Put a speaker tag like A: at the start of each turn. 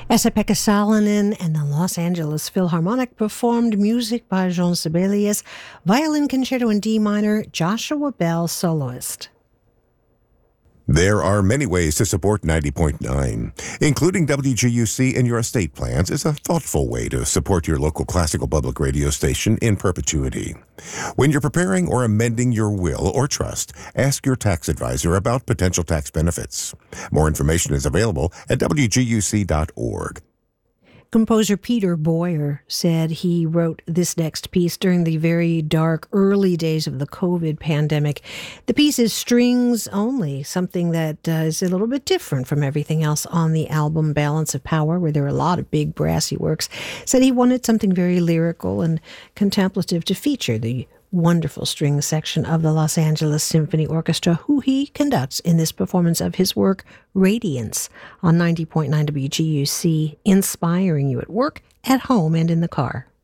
A: Esa-Pekka Salonen and the Los Angeles Philharmonic performed music by Jean Sibelius, Violin Concerto in D minor, Joshua Bell soloist.
B: There are many ways to support 90.9. Including WGUC in your estate plans is a thoughtful way to support your local classical public radio station in perpetuity. When you're preparing or amending your will or trust, ask your tax advisor about potential tax benefits. More information is available at WGUC.org.
A: Composer Peter Boyer said he wrote this next piece during the very dark early days of the COVID pandemic. The piece is strings only, something that is a little bit different from everything else on the album Balance of Power, where there are a lot of big brassy works. Said he wanted something very lyrical and contemplative to feature the wonderful string section of the Los Angeles Symphony Orchestra, who he conducts in this performance of his work, Radiance, on 90.9 WGUC, inspiring you at work, at home, and in the car.